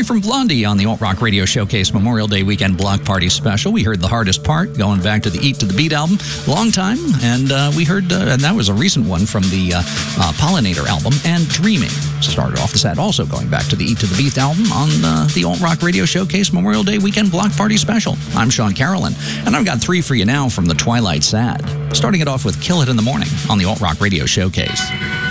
Three from Blondie on the Alt Rock Radio Showcase Memorial Day Weekend Block Party Special. We heard The Hardest Part, going back to the Eat to the Beat album. Long time. And we heard, and that was a recent one from the Pollinator album, and Dreaming. Started off the set also going back to the Eat to the Beat album on the Alt Rock Radio Showcase Memorial Day Weekend Block Party Special. I'm Sean Carolyn, and I've got three for you now from the Twilight Sad. Starting it off with Kill It in the Morning on the Alt Rock Radio Showcase.